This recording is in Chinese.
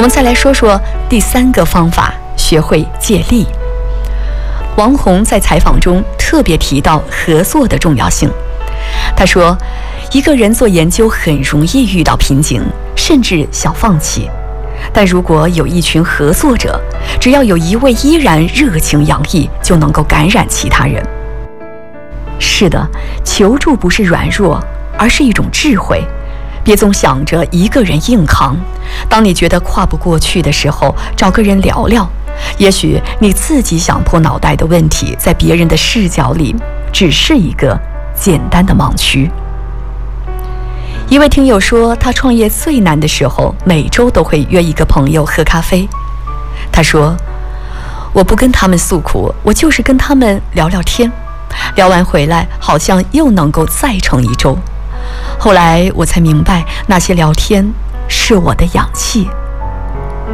们再来说说第3个方法，学会借力。王洪在采访中特别提到合作的重要性。他说，一个人做研究很容易遇到瓶颈，甚至想放弃。但如果有一群合作者，只要有一位依然热情洋溢，就能够感染其他人。是的，求助不是软弱，而是一种智慧。别总想着一个人硬扛，当你觉得跨不过去的时候，找个人聊聊。也许你自己想破脑袋的问题，在别人的视角里只是一个简单的盲区。一位听友说，他创业最难的时候，每周都会约一个朋友喝咖啡。他说，我不跟他们诉苦，我就是跟他们聊聊天，聊完回来好像又能够再撑一周。后来我才明白，那些聊天是我的氧气。